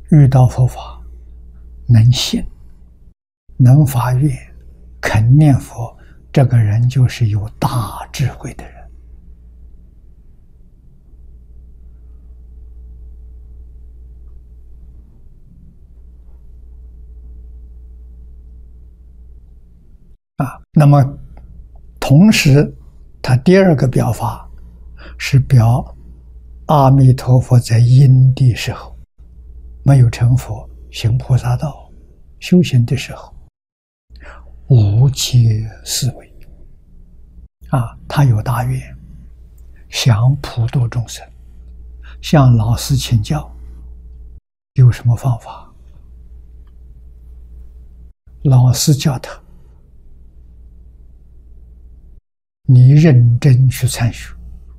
遇到佛法，能信、能发愿、肯念佛，这个人就是有大智慧的人。那么同时，他第二个表法是表阿弥陀佛在因地时候，没有成佛，行菩萨道、修行的时候，无界思维他有大愿，想普度众生，向老师请教，有什么方法？老师教他，你认真去参学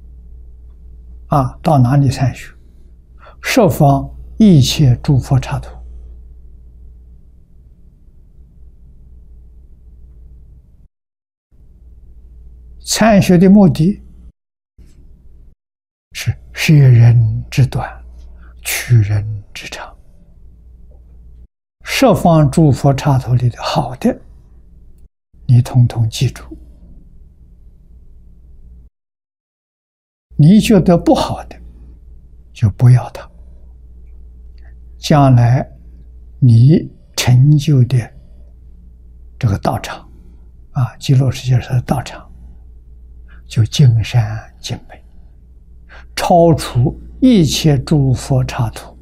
到哪里参学？十方一切诸佛刹土。参学的目的是舍人之短，取人之长。十方诸佛刹土里的好的，你统统记住；你觉得不好的，就不要它。将来你成就的这个道场极乐世界上的道场，就尽善尽美，超出一切诸佛刹土，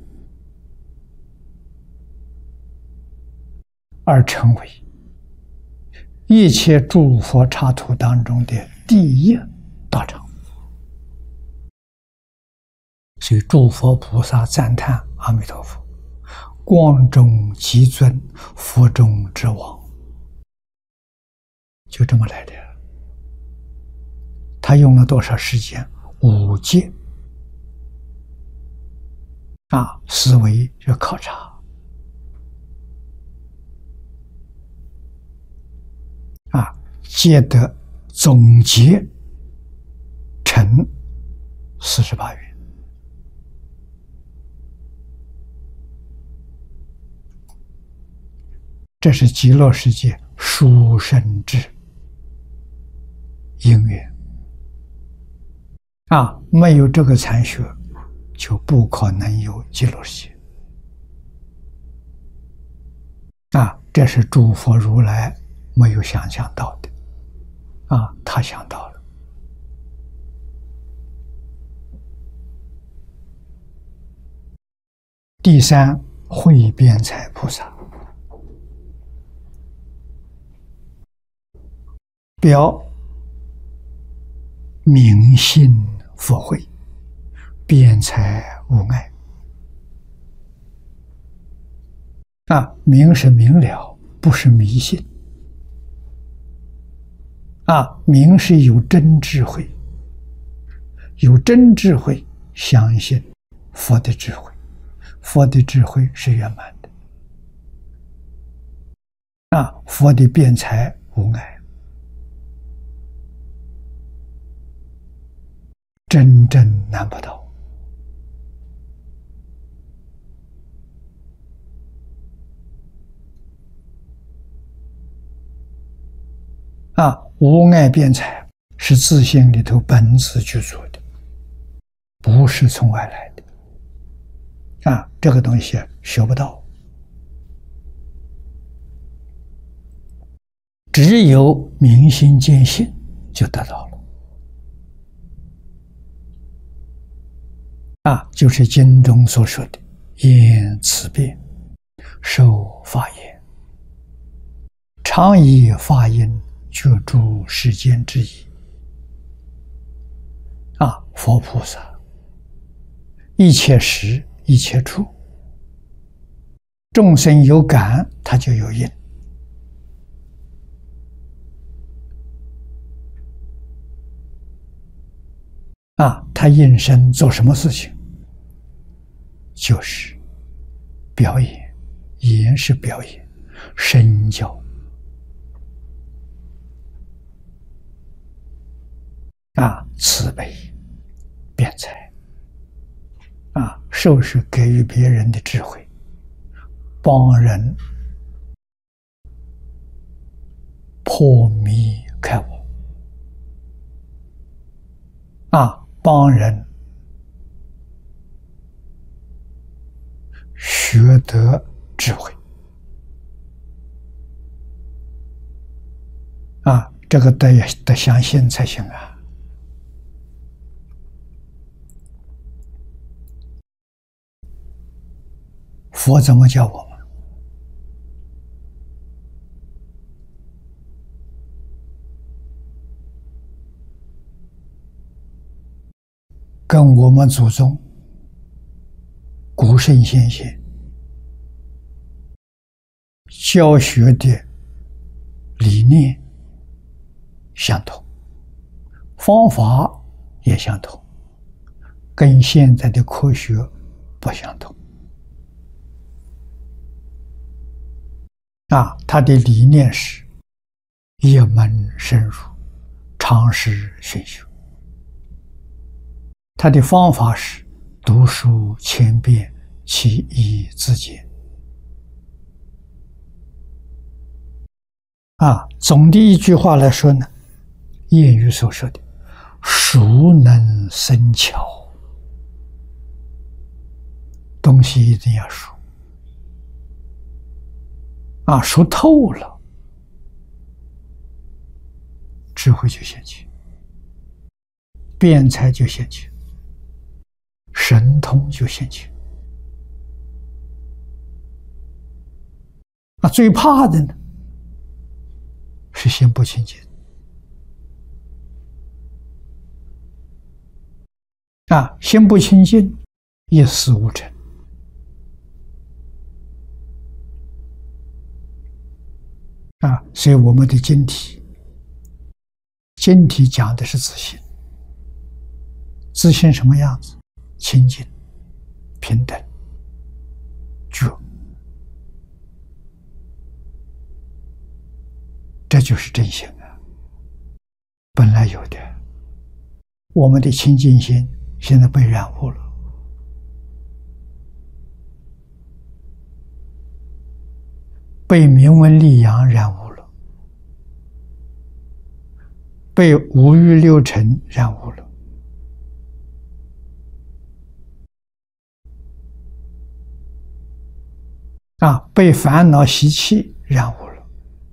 而成为一切诸佛刹土当中的第一道场。所以诸佛菩萨赞叹阿弥陀佛，光中极尊，佛中之王，就这么来的。他用了多少时间？5劫思维就考察皆得总结成48愿。这是极乐世界殊胜之因缘没有这个参学，就不可能有极乐世界这是诸佛如来没有想象到的他想到了。第三，慧辩才菩萨表明心佛慧，辩才无碍明是明了，不是迷信明是有真智慧，有真智慧，相信佛的智慧，佛的智慧是圆满的佛的辩才无碍，真正难不倒无碍辩才是自性里头本自具足的，不是从外来的这个东西学不到，只有明心见性就得到了就是经中所说的言辞辩，受法言，常以法音觉诸世间之意佛菩萨一切时一切处，众生有感，他就有因他应身做什么事情？就是表演，言是表演，身教慈悲辩才受是给予别人的智慧帮人破迷开悟帮人学得智慧这个得相信才行佛怎么教我们？跟我们祖宗古圣先贤教学的理念相同，方法也相同，跟现在的科学不相同他的理念是一门深入，常识熏修，他的方法是读书千遍，其义自见总的一句话来说呢，谚语所说的熟能生巧，东西一定要熟熟透了，智慧就现起，辩才就现起，神通就现起最怕的呢是心不清净心不清净，一事无成所以我们的经题讲的是自信，自信什么样子？清净、平等、觉，这就是真心本来有的。我们的清净心现在被染污了，被名闻利养染污了，被五欲六尘染污了被烦恼习气染污了。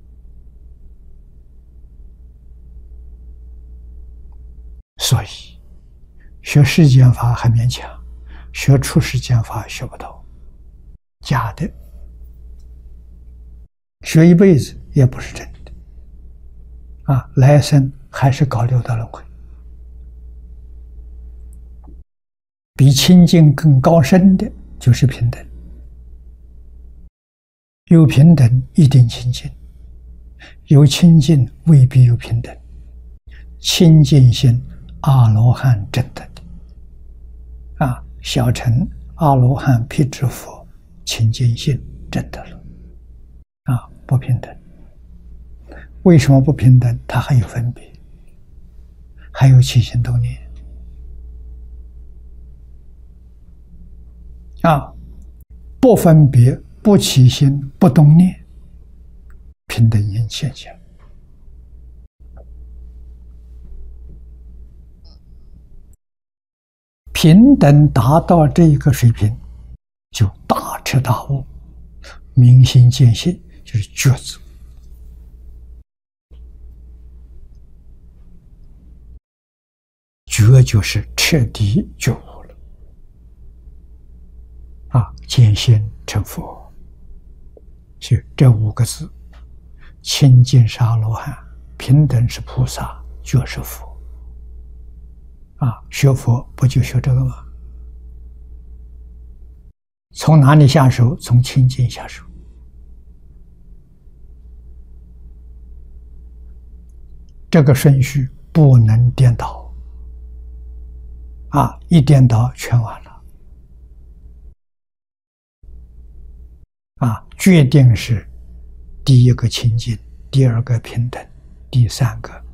所以学世间法还勉强，学出世间法学不到，假的，学一辈子也不是真的来生还是搞六道轮回。比清净更高深的就是平等，有平等一定清净，有清净未必有平等。清净心阿罗汉证得的小乘阿罗汉辟支佛清净心证得了不平等。为什么不平等？它还有分别，还有起心动念不分别、不起心、不动念，平等心现象。平等达到这一个水平，就大彻大悟，明心见性，就是觉知。觉就是彻底觉悟了见性成佛。就这五个字：清净是阿罗汉，平等是菩萨，觉是佛学佛不就学这个吗？从哪里下手？从清净下手。这个顺序不能颠倒一颠倒全完了决定是第一个清净，第二个平等，第三个